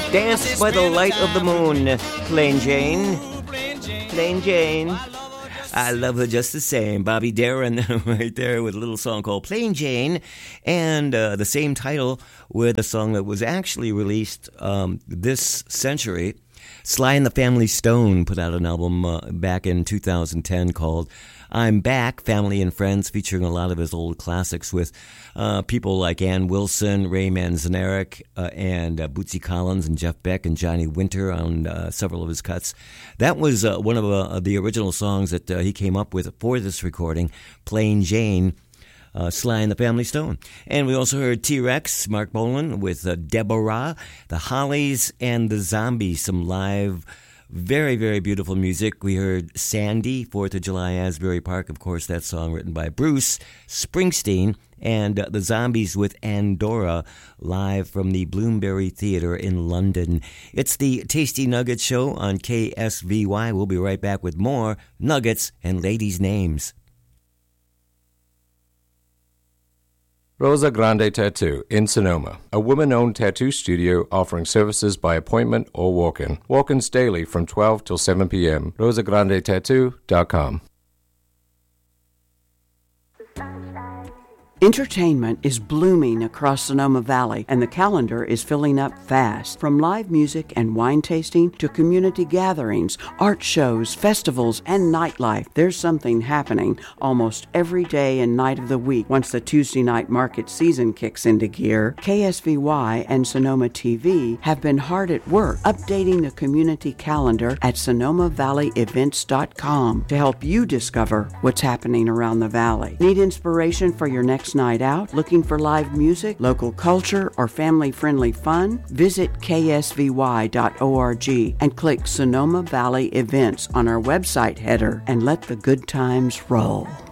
Dance by the light of the moon. Plain Jane. Plain Jane. I love her just the same. Bobby Darin right there with a little song called Plain Jane. And the same title with a song that was actually released this century. Sly and the Family Stone put out an album back in 2010 called I'm Back, Family and Friends, featuring a lot of his old classics with people like Ann Wilson, Ray Manzarek, and Bootsy Collins and Jeff Beck and Johnny Winter on several of his cuts. That was one of the original songs that he came up with for this recording, Plain Jane. Sly and the Family Stone. And we also heard T-Rex, Mark Bolan with Deborah, the Hollies, and the Zombies, some live, very, very beautiful music. We heard Sandy, 4th of July, Asbury Park, of course, that song written by Bruce Springsteen, and the Zombies with Andorra, live from the Bloomsbury Theatre in London. It's the Tasty Nuggets Show on KSVY. We'll be right back with more nuggets and ladies' names. Rosa Grande Tattoo in Sonoma, a woman-owned tattoo studio offering services by appointment or walk-in. Walk-ins daily from 12 till 7 p.m. rosagrandetattoo.com. Entertainment is blooming across Sonoma Valley, and the calendar is filling up fast. From live music and wine tasting to community gatherings, art shows, festivals, and nightlife, there's something happening almost every day and night of the week. Once the Tuesday night market season kicks into gear, KSVY and Sonoma TV have been hard at work updating the community calendar at SonomaValleyEvents.com to help you discover what's happening around the valley. Need inspiration for your next night out? Looking for live music, local culture, or family-friendly fun? Visit ksvy.org and click Sonoma Valley Events on our website header and let the good times roll.